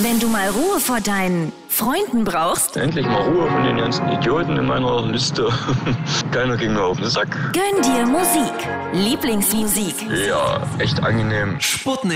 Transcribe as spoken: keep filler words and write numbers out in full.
Wenn du mal Ruhe vor deinen Freunden brauchst, Endlich mal Ruhe von den ganzen Idioten in meiner Liste. Keiner ging mir auf den Sack. gönn dir Musik. Lieblingsmusik. Ja, echt angenehm. Sputnik.